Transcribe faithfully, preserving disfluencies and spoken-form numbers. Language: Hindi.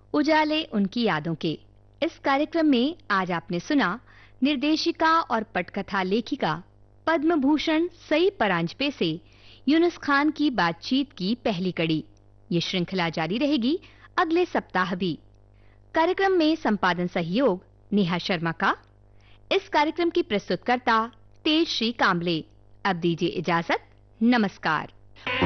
उजाले उनकी यादों के। इस कार्यक्रम में आज आपने सुना निर्देशिका और पटकथा लेखिका पद्म भूषण सई परांजपे से यूनुस खान की बातचीत की पहली कड़ी। ये श्रृंखला जारी रहेगी अगले सप्ताह भी। कार्यक्रम में संपादन सहयोग नेहा शर्मा का। इस कार्यक्रम की प्रस्तुतकर्ता तेजश्री कांबले। अब दीजिए इजाजत। नमस्कार।